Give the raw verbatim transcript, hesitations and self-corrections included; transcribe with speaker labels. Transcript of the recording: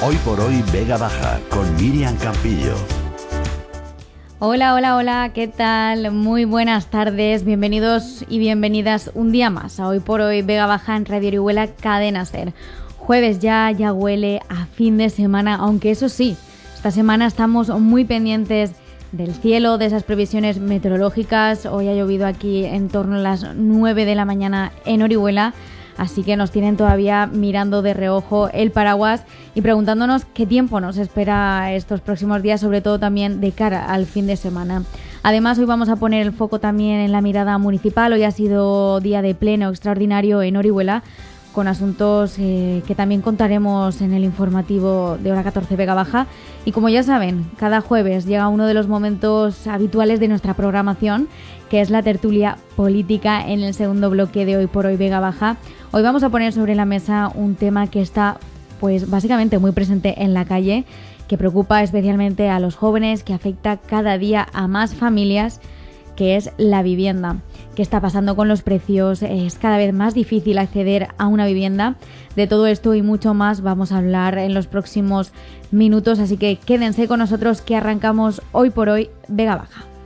Speaker 1: Hoy por hoy Vega Baja con Miriam Campillo.
Speaker 2: Hola, hola, hola, ¿qué tal? Muy buenas tardes, bienvenidos y bienvenidas un día más a Hoy por hoy Vega Baja en Radio Orihuela Cadena Ser. Jueves ya, ya huele a fin de semana, aunque eso sí, esta semana estamos muy pendientes del cielo, de esas previsiones meteorológicas. Hoy ha llovido aquí en torno a las nueve de la mañana en Orihuela, así que nos tienen todavía mirando de reojo el paraguas y preguntándonos qué tiempo nos espera estos próximos días, sobre todo también de cara al fin de semana. Además, hoy vamos a poner el foco también en la mirada municipal. Hoy ha sido día de pleno extraordinario en Orihuela, con asuntos eh, que también contaremos en el informativo de Hora catorce Vega Baja. Y como ya saben, cada jueves llega uno de los momentos habituales de nuestra programación, que es la tertulia política en el segundo bloque de Hoy por hoy Vega Baja. Hoy vamos a poner sobre la mesa un tema que está, pues básicamente muy presente en la calle, que preocupa especialmente a los jóvenes, que afecta cada día a más familias, que es la vivienda. ¿Qué está pasando con los precios? Es cada vez más difícil acceder a una vivienda. De todo esto y mucho más vamos a hablar en los próximos minutos, así que quédense con nosotros que arrancamos Hoy por hoy Vega Baja.